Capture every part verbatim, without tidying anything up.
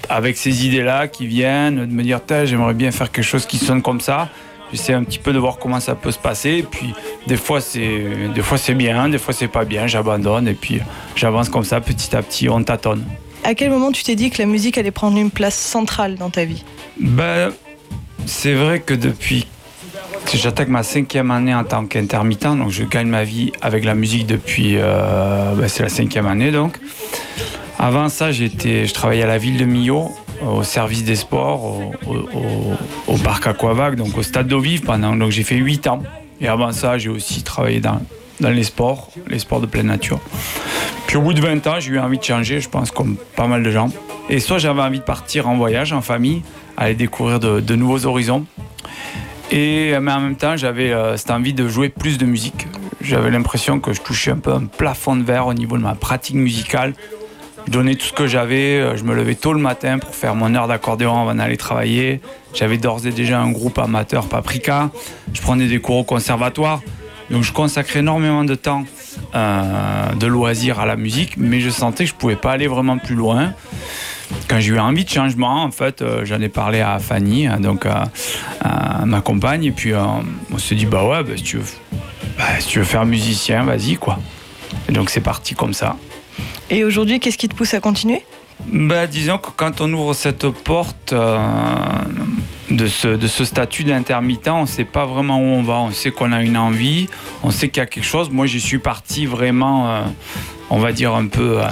avec ces idées-là qui viennent, de me dire j'aimerais bien faire quelque chose qui sonne comme ça. J'essaie un petit peu de voir comment ça peut se passer. Et puis des fois c'est, des fois c'est bien, des fois c'est pas bien, j'abandonne et puis j'avance comme ça petit à petit, on tâtonne. À quel moment tu t'es dit que la musique allait prendre une place centrale dans ta vie ? Ben, c'est vrai que depuis que j'attaque ma cinquième année en tant qu'intermittent, donc je gagne ma vie avec la musique depuis, euh, ben c'est la cinquième année donc. Avant ça, j'étais, je travaillais à la ville de Millau, au service des sports, au, au, au, au parc Aquavac, donc au stade d'eau vive pendant, donc j'ai fait huit ans. Et avant ça, j'ai aussi travaillé dans, dans les sports, les sports de pleine nature. Puis au bout de vingt ans, j'ai eu envie de changer, je pense, comme pas mal de gens. Et soit j'avais envie de partir en voyage, en famille, aller découvrir de, de nouveaux horizons. Et, mais en même temps, j'avais euh, cette envie de jouer plus de musique. J'avais l'impression que je touchais un peu un plafond de verre au niveau de ma pratique musicale. Je donnais tout ce que j'avais, je me levais tôt le matin pour faire mon heure d'accordéon avant d'aller travailler. J'avais d'ores et déjà un groupe amateur Paprika. Je prenais des cours au conservatoire. Donc je consacrais énormément de temps, euh, de loisirs à la musique, mais je sentais que je ne pouvais pas aller vraiment plus loin. Quand j'ai eu envie de changement, en fait, euh, j'en ai parlé à Fanny, donc à, à ma compagne, et puis euh, on s'est dit, bah ouais, bah, si, tu veux, bah, si tu veux faire musicien, vas-y, quoi. Et donc c'est parti comme ça. Et aujourd'hui, qu'est-ce qui te pousse à continuer ? Ben, disons que quand on ouvre cette porte euh, de, ce, de ce statut d'intermittent, on ne sait pas vraiment où on va. On sait qu'on a une envie, on sait qu'il y a quelque chose. Moi, j'y suis parti vraiment, euh, on va dire un peu... Euh,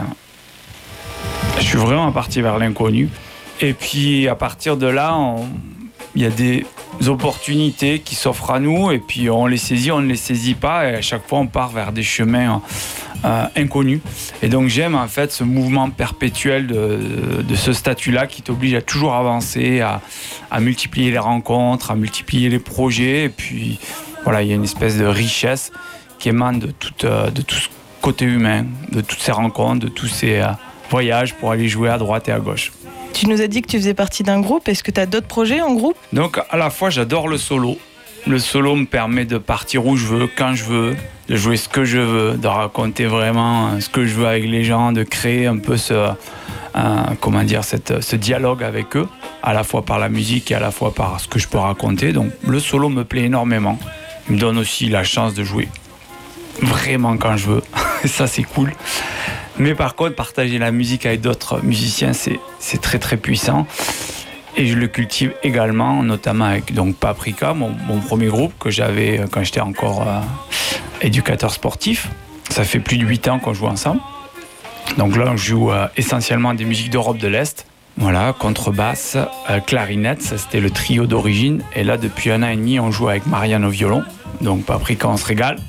je suis vraiment parti vers l'inconnu. Et puis, à partir de là, il y a des opportunités qui s'offrent à nous. Et puis, on les saisit, on ne les saisit pas. Et à chaque fois, on part vers des chemins... Euh, inconnu. Et donc j'aime en fait ce mouvement perpétuel de, de ce statut-là qui t'oblige à toujours avancer, à, à multiplier les rencontres, à multiplier les projets. Et puis voilà, il y a une espèce de richesse qui émane de tout, euh, de tout ce côté humain, de toutes ces rencontres, de tous ces euh, voyages pour aller jouer à droite et à gauche. Tu nous as dit que tu faisais partie d'un groupe. Est-ce que tu as d'autres projets en groupe ? Donc à la fois j'adore le solo. Le solo me permet de partir où je veux, quand je veux, de jouer ce que je veux, de raconter vraiment ce que je veux avec les gens, de créer un peu ce, euh, comment dire, cette, ce dialogue avec eux, à la fois par la musique et à la fois par ce que je peux raconter. Donc le solo me plaît énormément. Il me donne aussi la chance de jouer vraiment quand je veux. Ça, c'est cool. Mais par contre, partager la musique avec d'autres musiciens, c'est, c'est très très puissant. Et je le cultive également, notamment avec donc, Paprika, mon, mon premier groupe que j'avais quand j'étais encore euh, éducateur sportif. Ça fait plus de huit ans qu'on joue ensemble. Donc là, on joue euh, essentiellement des musiques d'Europe de l'Est. Voilà, contrebasse, euh, clarinette, ça c'était le trio d'origine. Et là, depuis un an et demi, on joue avec Marianne au violon. Donc Paprika, on se régale.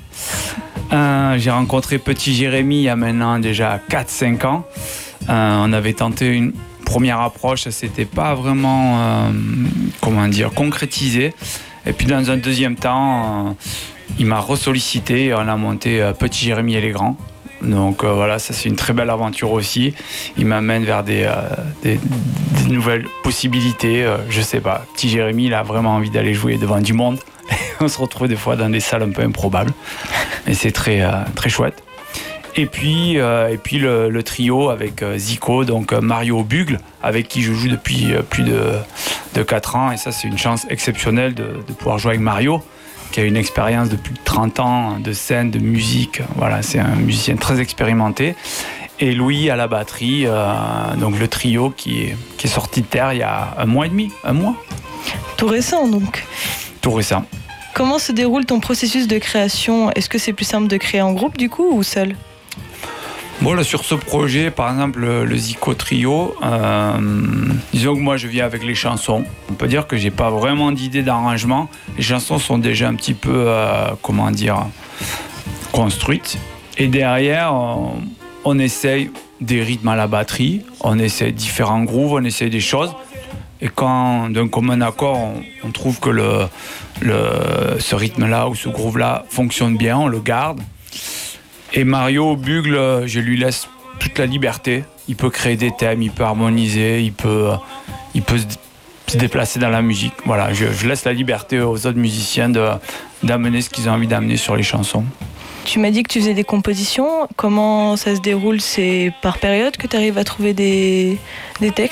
Euh, j'ai rencontré Petit Jérémy il y a maintenant déjà quatre cinq ans. Euh, on avait tenté une première approche, ça s'était pas vraiment euh, comment dire, concrétisé. Et puis dans un deuxième temps, euh, il m'a ressollicité et on a monté euh, Petit Jérémy et les Grands. Donc euh, voilà, ça c'est une très belle aventure aussi. Il m'amène vers des, euh, des, des nouvelles possibilités. Euh, je sais pas, Petit Jérémy, il a vraiment envie d'aller jouer devant du monde. On se retrouve des fois dans des salles un peu improbables. Et c'est très, euh, très chouette. Et puis, euh, et puis le, le trio avec euh, Zico, donc euh, Mario Bugle, avec qui je joue depuis euh, plus de, de quatre ans. Et ça, c'est une chance exceptionnelle de, de pouvoir jouer avec Mario, qui a une expérience de plus de trente ans de scène, de musique. Voilà, c'est un musicien très expérimenté. Et Louis à la batterie, euh, donc le trio qui est, qui est sorti de terre il y a un mois et demi, un mois. Tout récent donc. Tout récent. Comment se déroule ton processus de création ? Est-ce que c'est plus simple de créer en groupe du coup ou seul ? Bon, là, sur ce projet, par exemple, le, le Zico Trio, euh, disons que moi, je viens avec les chansons. On peut dire que j'ai pas vraiment d'idée d'arrangement. Les chansons sont déjà un petit peu, euh, comment dire, construites. Et derrière, on, on essaye des rythmes à la batterie, on essaye différents grooves, on essaye des choses. Et quand, d'un commun accord, on, on trouve que le, le, ce rythme-là ou ce groove-là fonctionne bien, on le garde. Et Mario, au bugle, je lui laisse toute la liberté. Il peut créer des thèmes, il peut harmoniser, il peut, il peut se déplacer dans la musique. Voilà, je, je laisse la liberté aux autres musiciens de, d'amener ce qu'ils ont envie d'amener sur les chansons. Tu m'as dit que tu faisais des compositions. Comment ça se déroule ? C'est par période que tu arrives à trouver des, des textes ?